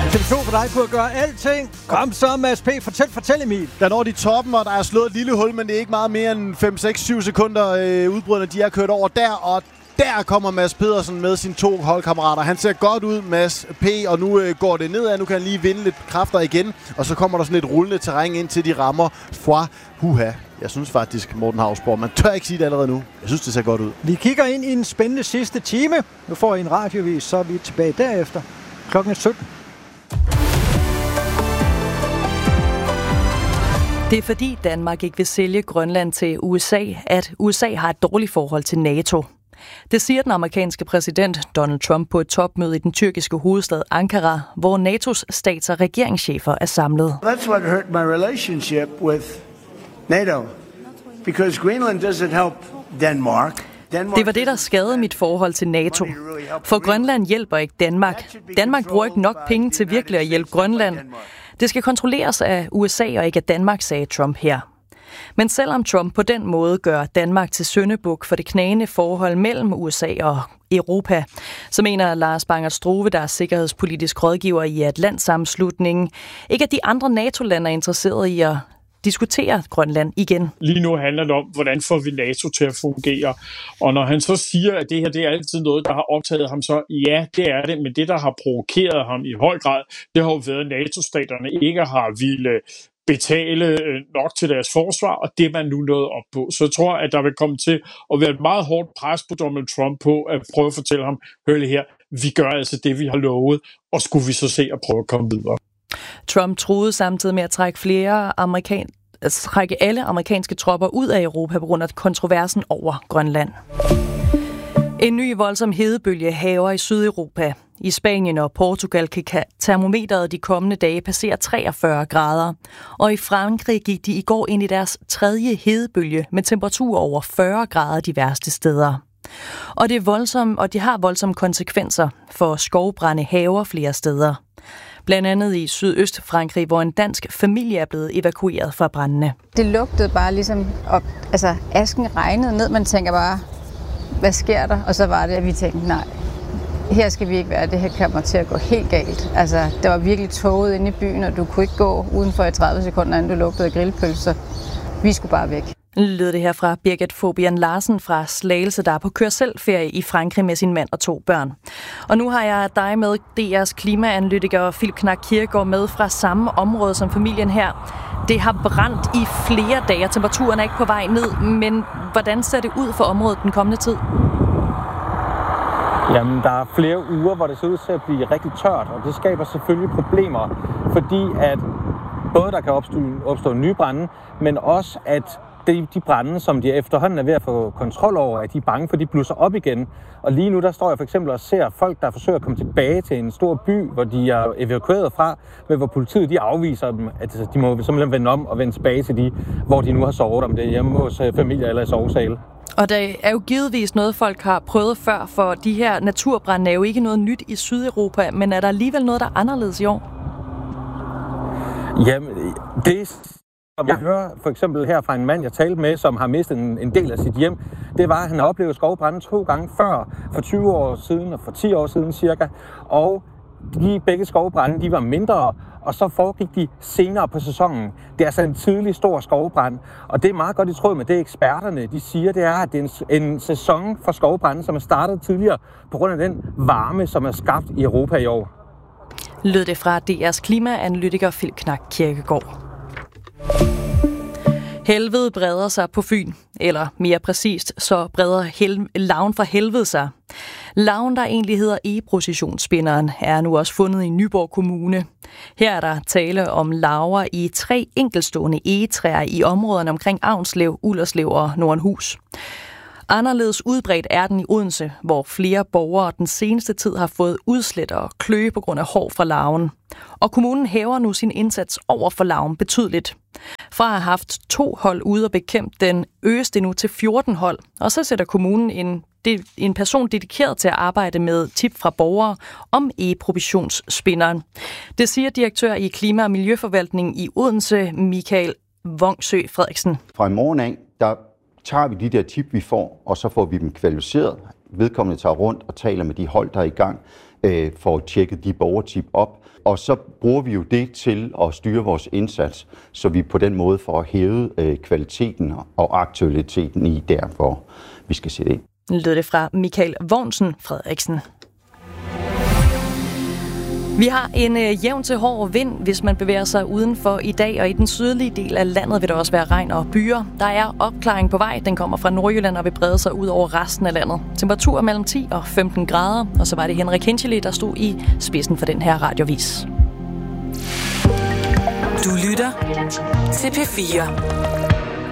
TV2 for dig kunne gøre alting. Kom så, Mads P. Fortæl Emil. Der når de toppen, og der er slået et lille hul, men det er ikke meget mere end 5-6-7 sekunder udbryderne, de er kørt over der, og der kommer Mads Pedersen med sine 2 holdkammerater. Han ser godt ud, Mads P., og nu går det nedad. Nu kan han lige vinde lidt kræfter igen, og så kommer der sådan et rullende terræn ind til de rammer fra Huha. Jeg synes faktisk, Morten Hausborg, man tør ikke sige det allerede nu. Jeg synes, det ser godt ud. Vi kigger ind i en spændende sidste time. Nu får I en radiovis, så er vi tilbage derefter. Klokken 17. Det er fordi Danmark ikke vil sælge Grønland til USA, at USA har et dårligt forhold til NATO. Det siger den amerikanske præsident Donald Trump på et topmøde i den tyrkiske hovedstad Ankara, hvor NATO's stats- og regeringschefer er samlet. That's what hurt my relationship with NATO, because Greenland doesn't help Denmark. Det var det, der skadede mit forhold til NATO. For Grønland hjælper ikke Danmark. Danmark bruger ikke nok penge til virkelig at hjælpe Grønland. Det skal kontrolleres af USA og ikke af Danmark, sagde Trump her. Men selvom Trump på den måde gør Danmark til syndebuk for det knagende forhold mellem USA og Europa, så mener Lars Bangert Strove, der er sikkerhedspolitisk rådgiver i Atlantsammenslutningen, ikke at de andre NATO-lande er interesserede i at diskutere Grønland igen. Lige nu handler det om, hvordan får vi NATO til at fungere. Og når han så siger, at det her det er altid noget, der har optaget ham, så ja, det er det. Men det, der har provokeret ham i høj grad, det har jo været, at NATO-staterne ikke har ville betale nok til deres forsvar, og det er man nu nået op på. Så jeg tror, at der vil komme til at være et meget hårdt pres på Donald Trump på at prøve at fortælle ham, hør lige her, vi gør altså det, vi har lovet, og skulle vi så se at prøve at komme videre. Trump truede samtidig med at trække alle amerikanske tropper ud af Europa på grund af kontroversen over Grønland. En ny voldsom hedebølge hærger i Sydeuropa. I Spanien og Portugal kan termometeret de kommende dage passere 43 grader. Og i Frankrig gik de i går ind i deres 3. hedebølge med temperatur over 40 grader de værste steder. Og de har voldsomme konsekvenser, for skovbrænde hærger flere steder. Blandt andet i Sydøst-Frankrig, hvor en dansk familie er blevet evakueret fra brændene. Det lugtede bare ligesom op. Altså, asken regnede ned. Man tænker bare, hvad sker der? Og så var det, at vi tænkte, nej, her skal vi ikke være. Det her kommer til at gå helt galt. Altså, der var virkelig tåget inde i byen, og du kunne ikke gå udenfor i 30 sekunder, inden du lugtede af grillpølser. Vi skulle bare væk. Lød det her fra Birgit Fobian Larsen fra Slagelse, der er på kør-selv-ferie i Frankrig med sin mand og 2 børn. Og nu har jeg dig med, DR's klimaanalytiker Philip Knak Kirkegaard, med fra samme område som familien her. Det har brændt i flere dage, temperaturen er ikke på vej ned, men hvordan ser det ud for området den kommende tid? Jamen, der er flere uger, hvor det ser ud til at blive rigtig tørt, og det skaber selvfølgelig problemer, fordi at både der kan opstå nye brande, men også at de brande, som de efterhånden er ved at få kontrol over, at de er bange for, de blusser op igen. Og lige nu, der står jeg for eksempel og ser folk, der forsøger at komme tilbage til en stor by, hvor de er evakueret fra, men hvor politiet de afviser dem, at de må simpelthen vende om og vende tilbage til de, hvor de nu har sovet, om det er hjemme hos familier eller i sovesale. Og der er jo givetvis noget, folk har prøvet før, for de her naturbrande er jo ikke noget nyt i Sydeuropa, men er der alligevel noget, der er anderledes i år? Jamen, det som jeg hører for eksempel her fra en mand, jeg talte med, som har mistet en del af sit hjem, det var, at han har oplevet skovbrande 2 gange før, for 20 år siden og for 10 år siden cirka. Og de begge skovbrande, de var mindre, og så foregik de senere på sæsonen. Det er altså en tidlig stor skovbrand, og det er meget godt i tråd med det, eksperterne de siger, det er, at det er en sæson for skovbrande, som er startet tidligere på grund af den varme, som er skabt i Europa i år. Lød det fra DR's klimaanalytiker Philip Knak Kirkegaard. Helvede breder sig på Fyn, eller mere præcist, så breder larven fra helvede sig. Larven, der egentlig hedder egeprocessionsspinderen, er nu også fundet i Nyborg Kommune. Her er der tale om larver i 3 enkeltstående egetræer i områderne omkring Avnslev, Ullerslev og Nordenhus. Anderledes udbredt er den i Odense, hvor flere borgere den seneste tid har fået udslæt og kløe på grund af hår fra larven. Og kommunen hæver nu sin indsats over for larven betydeligt. Fra at have haft 2 hold ude og bekæmpe den, øges det nu til 14 hold. Og så sætter kommunen en person dedikeret til at arbejde med tip fra borgere om egeprobationsspinderen. Det siger direktør i Klima- og Miljøforvaltningen i Odense, Michael Vongsø Frederiksen. Fra i morgen af, der tager vi de der tip, vi får, og så får vi dem kvalificeret. Vedkommende tager rundt og taler med de hold, der er i gang. får tjekket de borgertip op. Og så bruger vi jo det til at styre vores indsats, så vi på den måde får hævet kvaliteten og aktualiteten i der, hvor vi skal sætte ind. Lød det fra Michael Vognsen Frederiksen. Vi har en jævn til hård vind, hvis man bevæger sig udenfor i dag, og i den sydlige del af landet vil der også være regn og byer. Der er opklaring på vej. Den kommer fra Nordjylland og vil brede sig ud over resten af landet. Temperatur mellem 10 og 15 grader, og så var det Henrik Hinchely, der stod i spidsen for den her radiovis. Du lytter til P4.